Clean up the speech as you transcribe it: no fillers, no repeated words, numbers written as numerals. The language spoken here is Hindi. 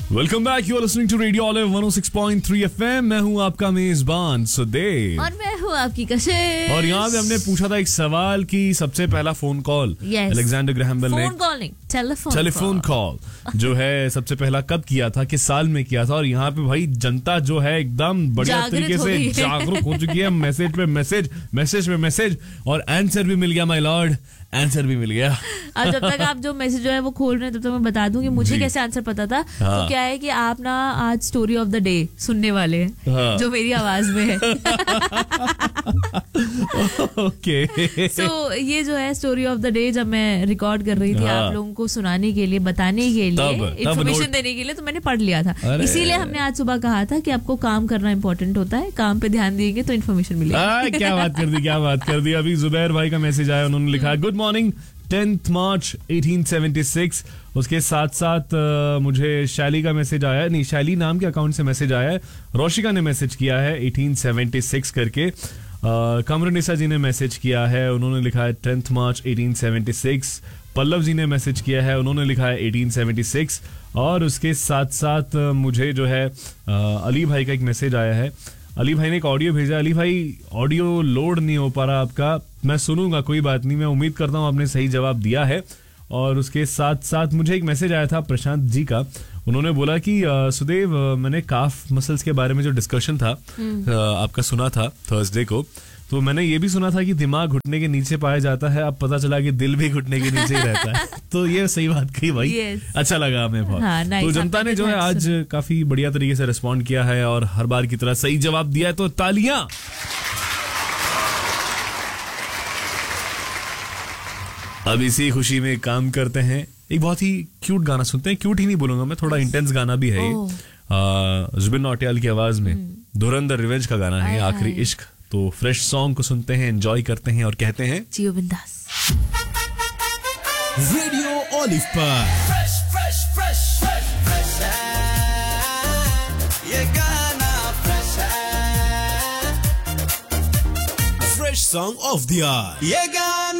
Welcome back, you are listening to radio olive 106.3 FM। मैं हूं आपका मेजबान सुदेव और मैं हूं आपकी कशिश। और यहाँ पे हमने पूछा था एक सवाल कि सबसे पहला phone call Alexander Graham bell ने टेलीफोन कॉल जो है सबसे पहला कब किया था, किस साल में किया था। और यहाँ पे भाई जनता जो है एकदम बढ़िया तरीके से जागरूक हो चुकी है। मैसेज पे मैसेज और आंसर भी मिल गया माय लॉर्ड, आंसर भी मिल गया। अब जब तक आप जो मैसेज जो है वो खोल रहे हैं तब तक मैं बता दूं कि मुझे कैसे आंसर पता था। हाँ। तो क्या है कि आप ना आज स्टोरी ऑफ द डे सुनने वाले हैं। हाँ। जो मेरी आवाज में है। ओके। सो ये जो है स्टोरी ऑफ द डे जब मैं रिकॉर्ड कर रही थी आप लोगों को सुनाने के लिए, बताने के लिए, इन्फॉर्मेशन देने के लिए, तो मैंने पढ़ लिया था। इसीलिए हमने आज सुबह कहा था कि आपको काम करना इंपॉर्टेंट होता है, काम पे ध्यान देंगे तो इन्फॉर्मेशन मिलेगी। क्या बात कर दी। अभी जुबैर भाई का मैसेज आया, उन्होंने लिखा गुड मॉर्निंग 10th मार्च 1876। उसके साथ साथ मुझे शैली का मैसेज आया, नहीं शैली नाम के अकाउंट से मैसेज आया है। रोशिका ने मैसेज किया है 1876 करके। कमरुनिसा जी ने मैसेज किया है, उन्होंने लिखा है 10th मार्च 1876। पल्लव जी ने मैसेज किया है, उन्होंने लिखा है 1876। और उसके साथ साथ मुझे जो है अली भाई का एक मैसेज आया है। अली भाई ने एक ऑडियो भेजा। अली भाई ऑडियो लोड नहीं हो पा रहा आपका, मैं सुनूंगा, कोई बात नहीं, मैं उम्मीद करता हूँ आपने सही जवाब दिया है। और उसके साथ साथ मुझे एक मैसेज आया था प्रशांत जी का, उन्होंने बोला कि सुदेव मैंने काफ मसल्स के बारे में जो डिस्कशन था आपका सुना था थर्सडे को, तो मैंने ये भी सुना था कि दिमाग घुटने के नीचे पाया जाता है, अब पता चला कि दिल भी घुटने के नीचे ही रहता है। तो ये सही बात कही भाई। अच्छा लगा हमें बहुत। हाँ, तो जनता ने जो है आज काफी बढ़िया तरीके से रिस्पॉन्ड किया है और हर बार की तरह सही जवाब दिया है, तो तालियां। अब इसी खुशी में काम करते हैं, एक बहुत ही क्यूट गाना सुनते हैं। क्यूट ही नहीं बोलूंगा मैं, थोड़ा इंटेंस गाना भी है ये। जुबिन नौटियाल की आवाज में धुरंधर रिवेंज का गाना है आखिरी इश्क। तो फ्रेश सॉन्ग को सुनते हैं, एंजॉय करते हैं और कहते हैं जियो बिंदास। रेडियो ऑलिव पर ये गाना fresh song of the year, ये गाना